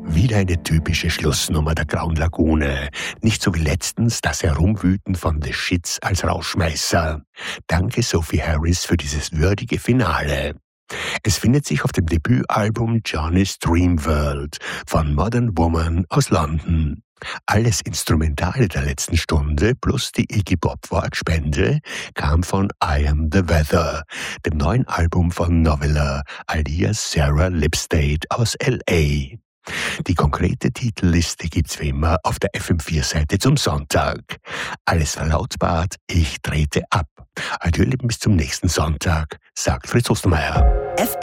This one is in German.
Wieder eine typische Schlussnummer der Grauen Lagune. Nicht so wie letztens das Herumwüten von The Shits als Rausschmeißer. Danke Sophie Harris für dieses würdige Finale. Es findet sich auf dem Debütalbum Johnny's Dream World von Modern Woman aus London. Alles Instrumentale der letzten Stunde plus die Iggy Pop Wortspende kam von I Am The Weather, dem neuen Album von Novella alias Sarah Lipstate aus L.A. Die konkrete Titelliste gibt's wie immer auf der FM4-Seite zum Sonntag. Alles verlautbart, ich trete ab. Adieu, bis zum nächsten Sonntag, sagt Fritz Ostermeier.